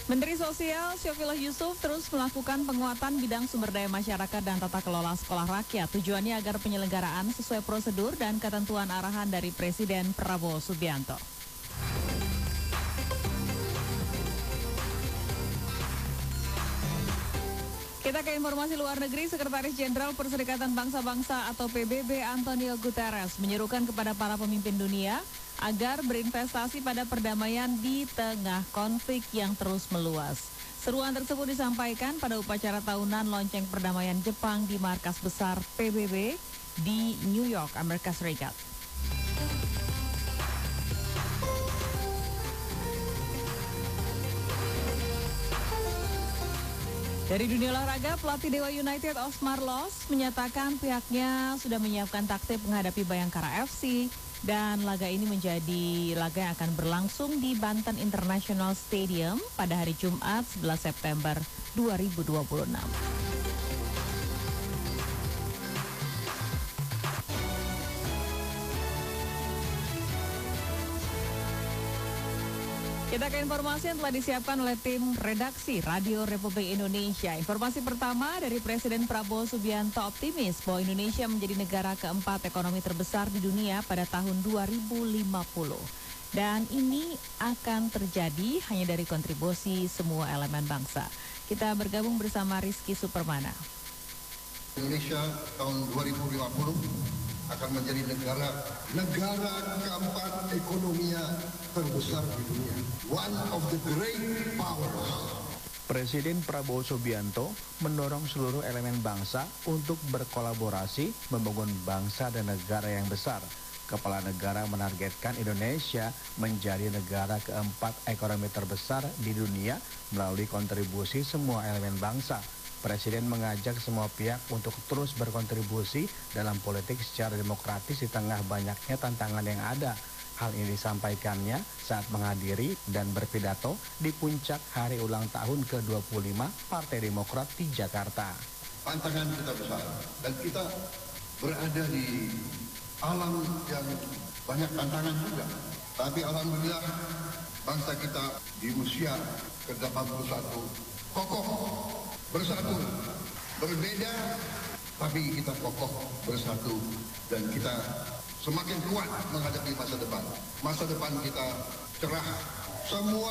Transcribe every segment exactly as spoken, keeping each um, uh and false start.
Menteri Sosial Syofillah Yusuf terus melakukan penguatan bidang sumber daya masyarakat dan tata kelola sekolah rakyat. Tujuannya agar penyelenggaraan sesuai prosedur dan ketentuan arahan dari Presiden Prabowo Subianto. Kita ke informasi luar negeri. Sekretaris Jenderal Perserikatan Bangsa-Bangsa atau P B B Antonio Guterres menyerukan kepada para pemimpin dunia agar berinvestasi pada perdamaian di tengah konflik yang terus meluas. Seruan tersebut disampaikan pada upacara tahunan lonceng perdamaian Jepang di markas besar P B B di New York, Amerika Serikat. Dari dunia olahraga, pelatih Dewa United Osmar Loss menyatakan pihaknya sudah menyiapkan taktik menghadapi Bayangkara F C dan laga ini menjadi laga yang akan berlangsung di Banten International Stadium pada hari Jumat sebelas September dua ribu dua puluh enam. Kita ke informasi yang telah disiapkan oleh tim redaksi Radio Republik Indonesia. Informasi pertama dari Presiden Prabowo Subianto optimis bahwa Indonesia menjadi negara keempat ekonomi terbesar di dunia pada tahun dua ribu lima puluh. Dan ini akan terjadi hanya dari kontribusi semua elemen bangsa. Kita bergabung bersama Rizky Supermana. Indonesia tahun dua ribu lima puluh akan menjadi negara negara keempat ekonominya terbesar di dunia. One of the great powers. Presiden Prabowo Subianto mendorong seluruh elemen bangsa untuk berkolaborasi membangun bangsa dan negara yang besar. Kepala negara menargetkan Indonesia menjadi negara keempat ekonomi terbesar di dunia melalui kontribusi semua elemen bangsa. Presiden mengajak semua pihak untuk terus berkontribusi dalam politik secara demokratis di tengah banyaknya tantangan yang ada. Hal ini disampaikannya saat menghadiri dan berpidato di puncak hari ulang tahun ke dua puluh lima Partai Demokrat di Jakarta. Tantangan kita besar dan kita berada di alam yang banyak tantangan juga. Tapi alhamdulillah bangsa kita di usia ke delapan puluh satu kokoh, bersatu, berbeda, tapi kita kokoh, bersatu, dan kita semakin kuat menghadapi masa depan. Masa depan kita cerah. Semua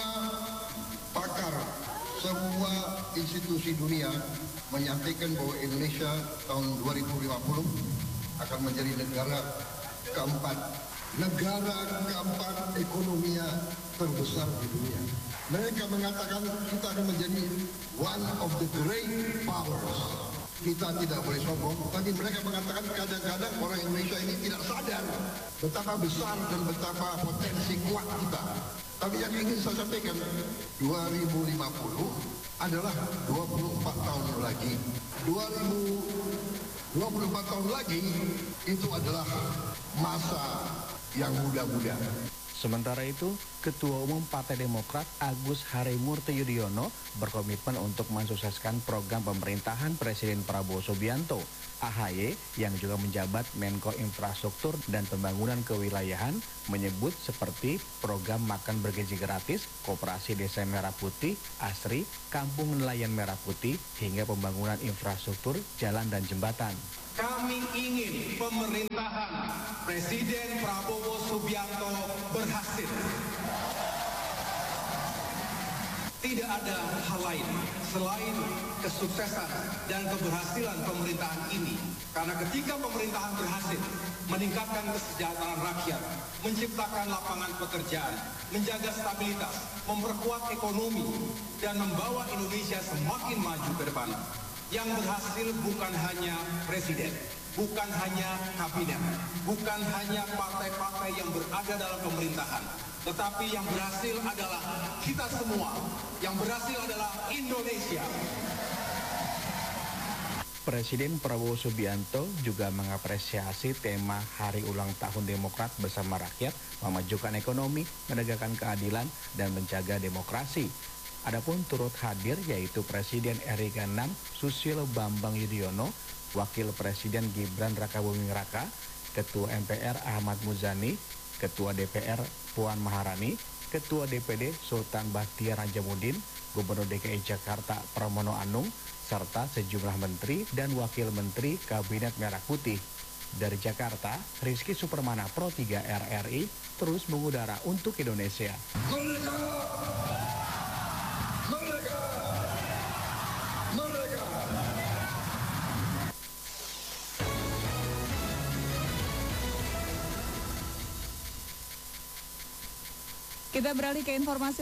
pakar, semua institusi dunia menyampaikan bahwa Indonesia tahun dua ribu lima puluh akan menjadi negara keempat, negara keempat ekonominya terbesar di dunia. Mereka mengatakan kita akan menjadi one of the great powers. Kita tidak boleh sombong, tapi mereka mengatakan kadang-kadang orang Indonesia ini tidak sadar betapa besar dan betapa potensi kuat kita. Tapi yang ingin saya sampaikan, dua ribu lima puluh adalah dua puluh empat tahun lagi. dua ribu dua puluh empat tahun lagi itu adalah masa yang muda-muda. Sementara itu, Ketua Umum Partai Demokrat Agus Harimurti Yudhoyono berkomitmen untuk mensukseskan program pemerintahan Presiden Prabowo Subianto. A H Y yang juga menjabat Menko Infrastruktur dan Pembangunan Kewilayahan menyebut seperti program makan bergizi gratis, Koperasi Desa Merah Putih, ASRI, Kampung Nelayan Merah Putih, hingga pembangunan infrastruktur jalan dan jembatan. Kami ingin pemerintahan Presiden Prabowo Subianto berhasil. Tidak ada hal lain selain kesuksesan dan keberhasilan pemerintahan ini. Karena ketika pemerintahan berhasil meningkatkan kesejahteraan rakyat, menciptakan lapangan pekerjaan, menjaga stabilitas, memperkuat ekonomi, dan membawa Indonesia semakin maju ke depan. Yang berhasil bukan hanya presiden, bukan hanya kabinet, bukan hanya partai-partai yang berada dalam pemerintahan, tetapi yang berhasil adalah kita semua. Yang berhasil adalah Indonesia. Presiden Prabowo Subianto juga mengapresiasi tema Hari Ulang Tahun Demokrat bersama rakyat, memajukan ekonomi, menegakkan keadilan, dan menjaga demokrasi. Adapun turut hadir yaitu Presiden R I ke enam Susilo Bambang Yudhoyono, Wakil Presiden Gibran Rakabuming Raka, Ketua M P R Ahmad Muzani, Ketua D P R Puan Maharani, Ketua D P D Sultan Bachtiar Hadjamudin, Gubernur D K I Jakarta Pramono Anung, serta sejumlah menteri dan wakil menteri Kabinet Merah Putih. Dari Jakarta, Rizky Supermana Pro tiga R R I terus mengudara untuk Indonesia. Merdeka! Merdeka! Merdeka! Kita beralih ke informasi